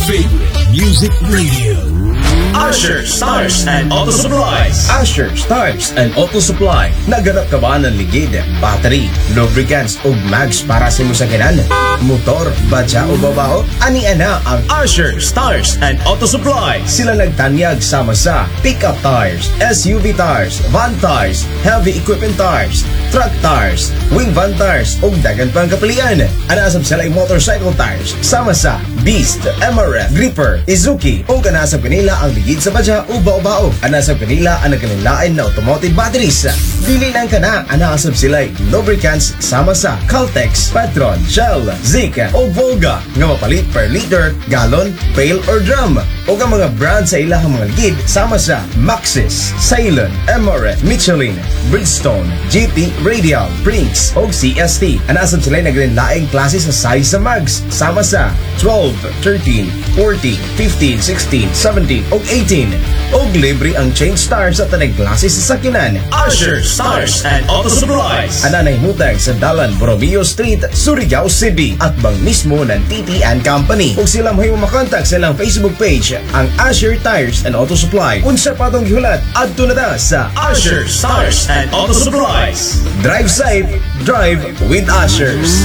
Favorite Music Radio. Asher Stars and Auto Supplies. Asher Stars and Auto Supply. Naganap ka ba ng ligid, battery, lubricants o mags para sa imong sakyanan? Motor, badya o babaho? Ani-ana ang Asher Stars and Auto Supplies. sila nagtanyag sama sa pickup tires, SUV tires, van tires, heavy equipment tires, truck tires, wing van tires o dagan pang kapilian. Anasab sila yung motorcycle tires sama sa Beast, MRF, Gripper, Izuki o ganasab kanila ang ligid sa badya o bao-bao. Anasab kanila ang nagkanilain na automotive batteries. Dili lang ka na, anasab sila lubricants sama sa Caltex, Petron, Shell, Zika o Volga nga mapalit per liter, gallon, pail or drum. O ang mga brand sa ilahang mga ligid sama sa Maxxis, Ceylon, MRF, Michelin, Bridgestone, GT, Radial, Brinks o CST. Anasab sila nagkanilaing klase sa size sa mags sama sa 12, 13, 14, 15, 16, 17 o 18. O libre ang change stars sa tanang klase sa sakyanan. Asher Stars and Auto Supplies. Ananay mutag sa Dalan Borromeo Street, Surigao City at bang mismo ng TT and Company. Kung sila may makontak sa ilang Facebook page, ang Asher Tires and Auto Supply. Unsa pa itong gihulat, adto na ta sa Asher Stars and Auto Supplies. Drive safe, drive with Ashers.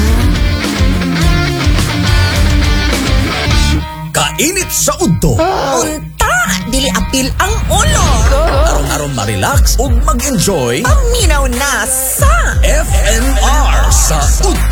Kainit sa udto. Unta, dili apil ang ulo. Aron-aron ma-relax ug mag-enjoy. Paminaw na sa FNR sa udto.